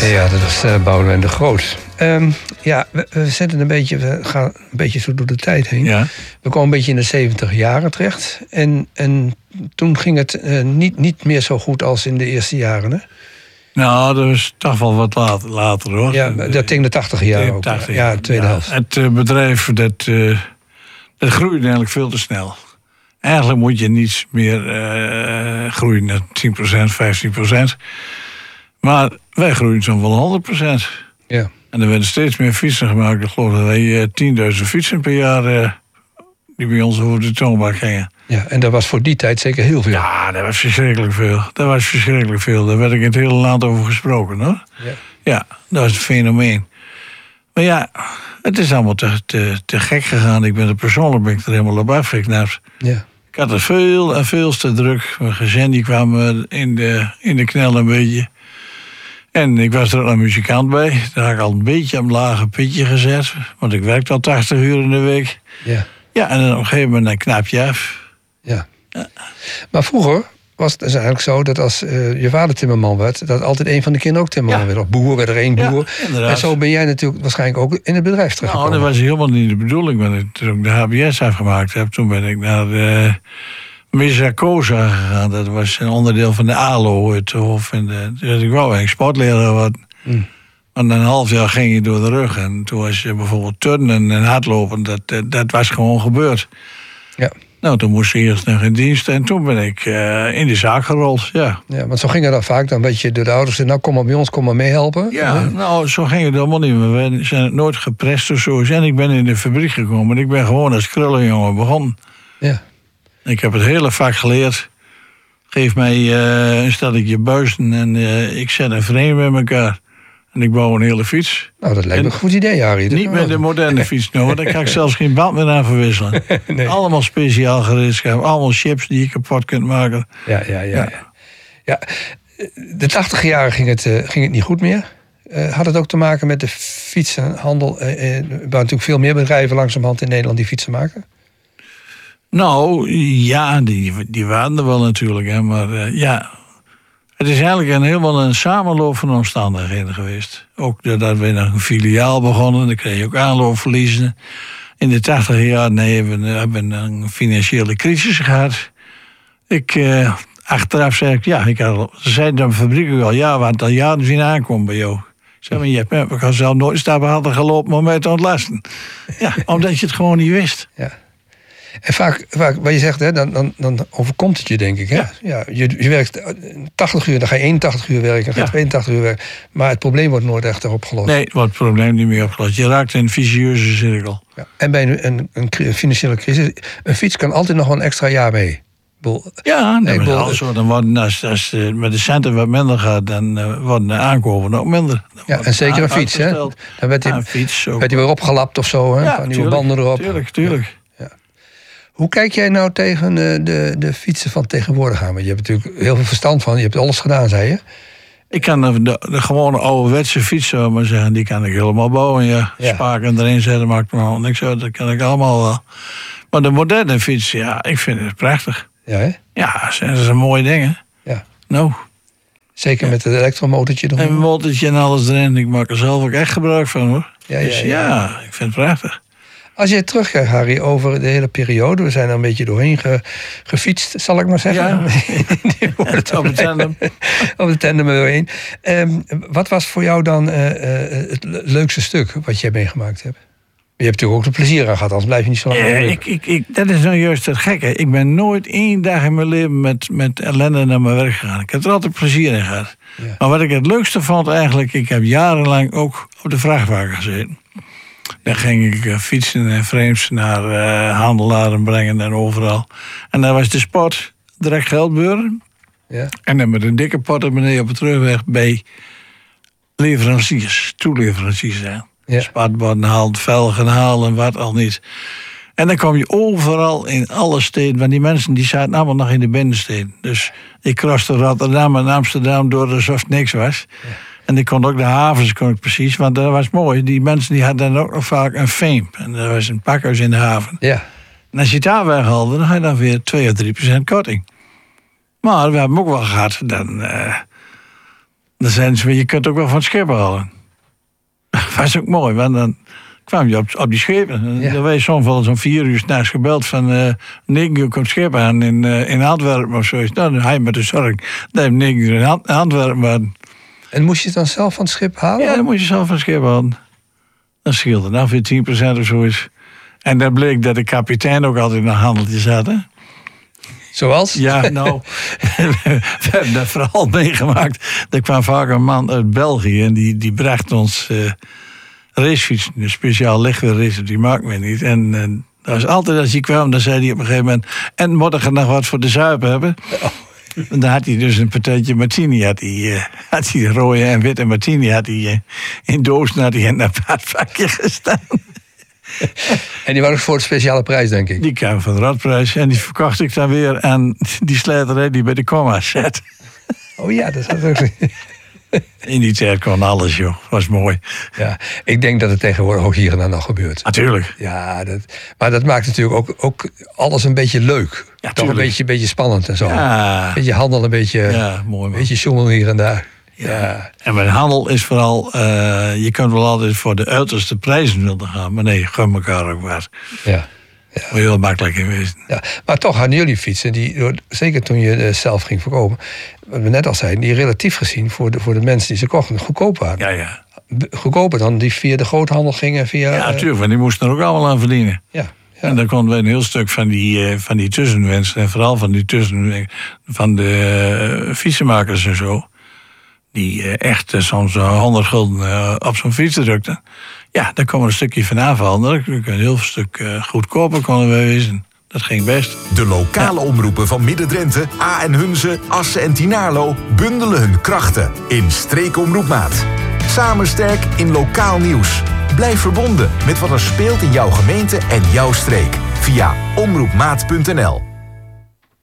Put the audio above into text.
Ja, dat was Boudewijn de Groot. We zitten we gaan een beetje zo door de tijd heen. Ja. We komen een beetje in de 70 jaren terecht. En toen ging het niet meer zo goed als in de eerste jaren, hè? Nou, dat was toch wel wat later hoor. Ja, dat ging de 80 jaar ook. 80 ja, de tweede helft. Het bedrijf, dat groeide eigenlijk veel te snel. Eigenlijk moet je niets meer groeien naar 10%, 15%. Maar wij groeien zo'n wel 100%. Ja. En er werden steeds meer fietsen gemaakt. Ik geloof dat wij 10.000 fietsen per jaar die bij ons over de toonbank gingen. Ja, en dat was voor die tijd zeker heel veel. Ja, dat was verschrikkelijk veel. Daar werd ik in het hele land over gesproken, hoor. Ja, dat was een fenomeen. Maar ja, het is allemaal te gek gegaan. Ik ben er persoonlijk helemaal op afgeknapt. Ja. Ik had het veel en veel te druk. Mijn gezin die kwam in de knel een beetje. En ik was er ook een muzikant bij. Daar had ik al een beetje een lage pitje gezet. Want ik werkte al 80 uur in de week. Ja. Ja, en op een gegeven moment een knap je af. Ja. Maar vroeger was het dus eigenlijk zo dat als je vader timmerman werd, dat altijd een van de kinderen ook timmerman werd. Of boer, werd er één boer. Ja, en zo ben jij natuurlijk waarschijnlijk ook in het bedrijf terechtgekomen. Nou, dat was helemaal niet de bedoeling. Toen ik de HBS afgemaakt heb, toen ben ik naar de Misakosa gegaan. Dat was een onderdeel van de ALO, het Hof. Dus ik wou eigenlijk sportleraar worden. En een half jaar ging je door de rug. En toen was je bijvoorbeeld turnen en hardlopen. Dat was gewoon gebeurd. Ja. Nou, toen moest ik eerst nog in dienst. En toen ben ik in de zaak gerold, ja. Ja, want zo ging het dan vaak. Dan weet je door de ouders, nou kom maar bij ons, kom maar meehelpen. Ja, nou, zo ging het helemaal niet. We zijn nooit geprest of zo. En ik ben in de fabriek gekomen. Ik ben gewoon als krullenjongen begonnen. Ja. Ik heb het hele vak geleerd. Geef mij een stelletje buizen en ik zet een frame met elkaar. En ik bouw een hele fiets. Nou, dat lijkt me een goed idee, Harry. Niet met de moderne fiets, nou, daar kan ik zelfs geen band meer aan verwisselen. Nee. Allemaal speciaal gereedschap, allemaal chips die je kapot kunt maken. Ja. De 80 jaar ging het niet goed meer. Had het ook te maken met de fietsenhandel? Er waren natuurlijk veel meer bedrijven langzamerhand in Nederland die fietsen maken. Nou, ja, die waren er wel natuurlijk. Hè, maar ja, het is eigenlijk helemaal een samenloop van omstandigheden geweest. Ook dat we nog een filiaal begonnen, dan kreeg je ook aanloopverliezen. In de 80 jaar hebben we een financiële crisis gehad. Achteraf zei ik, ze zeiden de fabriek al, ja, want al jaren zien aankomen bij jou. Zeg maar, je hebt zelf nooit stappen hadden gelopen om mij te ontlasten. Ja, omdat je het gewoon niet wist. Ja. En vaak wat je zegt, hè, dan overkomt het je, denk ik. Hè? Ja, je werkt 80 uur, dan ga je 81 uur werken, dan ga je 82 uur werken. Maar het probleem wordt nooit echt opgelost. Nee, wordt het probleem niet meer opgelost. Je raakt in een vicieuze cirkel. Ja. En bij een financiële crisis, een fiets kan altijd nog wel een extra jaar mee. Ja, dan worden als met de centen wat minder gaat, dan worden de aankopen ook minder. Ja, en zeker een fiets, hè? Dan werd hij weer opgelapt of zo, hè? Ja, nieuwe banden erop. Tuurlijk. Ja. Hoe kijk jij nou tegen de fietsen van tegenwoordig aan? Want je hebt natuurlijk heel veel verstand van. Je hebt alles gedaan, zei je. Ik kan de gewone ouderwetse fiets, zou ik maar zeggen, die kan ik helemaal bouwen. Ja. Spaken erin zetten, maakt me nog niks uit. Dat kan ik allemaal wel. Maar de moderne fiets, ja, ik vind het prachtig. Ja, hè? Ja, dat zijn mooie dingen. Ja. Nou. Zeker met het elektromotortje erop. En een motortje en alles erin. Ik maak er zelf ook echt gebruik van, hoor. Ja, dus ik vind het prachtig. Als je terugkijkt, Harry, over de hele periode, we zijn er een beetje doorheen gefietst, zal ik maar zeggen. Ja. Op de tandem er doorheen. Wat was voor jou dan het leukste stuk wat jij meegemaakt hebt? Je hebt natuurlijk ook er plezier aan gehad, anders blijf je niet zo lang. Dat is nou juist het gekke. Ik ben nooit 1 dag in mijn leven met ellende naar mijn werk gegaan. Ik heb er altijd plezier in gehad. Ja. Maar wat ik het leukste vond eigenlijk, ik heb jarenlang ook op de vrachtwagen gezeten. Dan ging ik fietsen en frames naar handelaren brengen en overal. En daar was de sport, direct Geldbeuren. Ja. En dan met een dikke portemonnee op de terugweg bij leveranciers, toeleveranciers zijn. Ja. Spatborden halen, velgen halen, wat al niet. En dan kwam je overal in alle steden, want die mensen die zaten allemaal nog in de binnensteden. Dus ik croste Rotterdam en Amsterdam door alsof het niks was. Ja. En ik kon ook de havens precies, want dat was mooi. Die mensen die hadden dan ook nog vaak een fame. En dat was een pakhuis in de haven. Ja. En als je het daar weghaalde, dan had je dan weer 2 of 3% korting. Maar we hebben ook wel gehad, Dan zeiden ze, je kunt ook wel van het schip halen. Dat was ook mooi, want dan kwam je op die schepen. Dan werd je soms wel zo'n 4 uur 's nachts gebeld van 9 uur komt het schip aan in Antwerpen of zoiets. Nou, dan ga je met de zorg dat je 9 uur in Antwerpen waren. En moest je het dan zelf van het schip halen? Ja, dan moest je zelf van het schip halen. Dan scheelde dan weer 10% of zoiets. En dan bleek dat de kapitein ook altijd een handeltje had, hè? Zoals? Ja, nou, we hebben dat vooral meegemaakt. Er kwam vaak een man uit België en die bracht ons racefietsen. Een speciaal lichtwielrace, die maakt me niet. En dat was altijd als hij kwam, dan zei hij op een gegeven moment... En moet ik er nog wat voor de zuip hebben? Oh. En dan had hij dus een partijtje martini. Had hij rode en witte martini had hij, in doos naar die in een vakje gestaan. En die waren voor de speciale prijs, denk ik? Die kwam van de radprijs en die verkocht ik dan weer aan die slijterij die bij de comma zat. Oh ja, dat is ook... In die tijd kon alles, joh. Was mooi. Ja, ik denk dat het tegenwoordig ook hier en daar nog gebeurt. Natuurlijk. Ja, maar dat maakt natuurlijk ook alles een beetje leuk. Ja, toch een beetje spannend en zo. Ja. Een beetje handel, een beetje, mooi, een beetje zoemel hier en daar. Ja. En mijn handel is vooral... je kunt wel altijd voor de uiterste prijzen willen gaan. Maar nee, gun elkaar ook maar. Ja. Maar heel makkelijk geweest. Ja, maar toch hadden jullie fietsen, die, zeker toen je zelf ging verkopen... wat we net al zeiden, die relatief gezien voor de mensen die ze kochten goedkoop waren. Ja. Goedkoper dan die via de groothandel gingen. Ja, natuurlijk, want die moesten er ook allemaal aan verdienen. Ja. En dan konden we een heel stuk van die tussenwinsten... en vooral van de fietsenmakers en zo... die echt soms 100 gulden op zo'n fiets drukten... Ja, daar komen we een stukje van afhalen. Een heel stuk goedkoper konden we wezen. Dat ging best. De lokale omroepen van Midden-Drenthe, A en Hunze, Assen en Tinaarlo... bundelen hun krachten in Streekomroepmaat. Samen sterk in lokaal nieuws. Blijf verbonden met wat er speelt in jouw gemeente en jouw streek. Via omroepmaat.nl.